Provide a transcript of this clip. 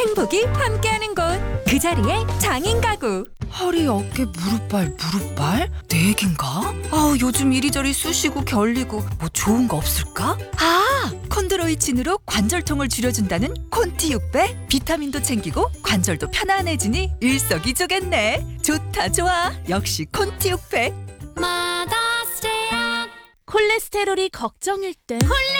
행복이 함께하는 곳, 그 자리에 장인 가구. 허리, 어깨, 무릎발? 내 얘긴가? 아우, 요즘 이리저리 쑤시고 결리고 뭐 좋은 거 없을까? 아! 콘드로이친으로 관절통을 줄여준다는 콘티 600. 비타민도 챙기고 관절도 편안해지니 일석이조겠네. 좋다 좋아. 역시 콘티 600. 콜레스테롤이 걱정일 땐